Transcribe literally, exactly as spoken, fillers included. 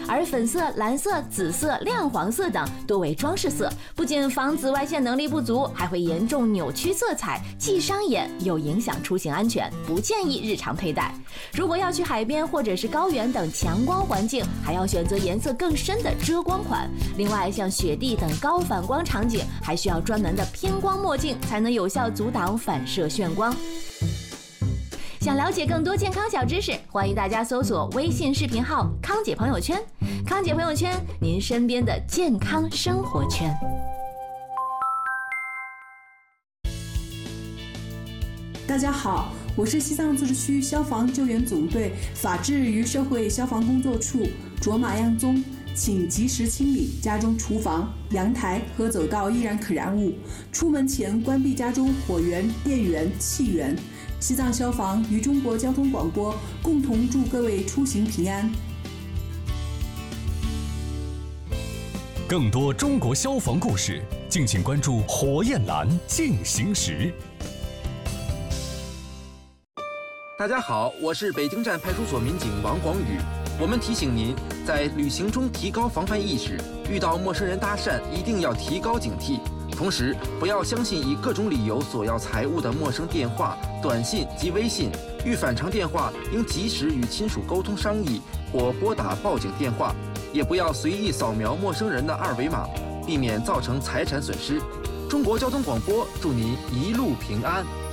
而粉色、蓝色、紫色、亮黄色等多为装饰色，不仅防紫外线能力不足，还会严重扭曲色彩，既伤眼又影响出行安全，不建议日常佩戴。如果要去海边或者是高原等强光环境，还要选择颜色更深的遮光款。另外，像雪地等高反光场景，还需要专门的偏光墨镜，才能有效阻挡反射眩光。想了解更多健康小知识，欢迎大家搜索微信视频号“康姐朋友圈”。康姐朋友圈，您身边的健康生活圈。 大家好，我是西藏自治区消防救援总队法制与社会消防工作处卓玛样宗，请及时清理家中厨房、阳台和走道易燃可燃物，出门前关闭家中火源、电源、气源。西藏消防与中国交通广播共同祝各位出行平安。 更多中国消防故事，敬请关注火焰蓝进行时。 大家好，我是北京站派出所民警王广宇。我们提醒您，在旅行中提高防范意识，遇到陌生人搭讪一定要提高警惕。同时，不要相信以各种理由索要财物的陌生电话、短信及微信。遇反常电话，应及时与亲属沟通商议，或拨打报警电话。也不要随意扫描陌生人的二维码，避免造成财产损失。中国交通广播祝您一路平安。